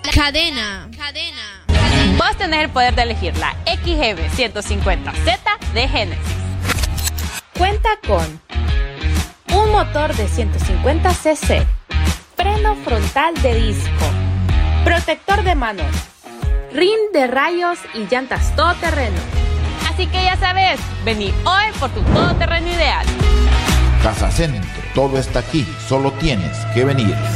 Cadena. Vos tenés el poder de elegir la XGB 150Z de Genesis. Cuenta con un motor de 150 cc, freno frontal de disco, protector de manos, rin de rayos y llantas todoterreno. Así que ya sabes, vení hoy por tu todoterreno ideal. Casa Centro, todo está aquí, solo tienes que venir.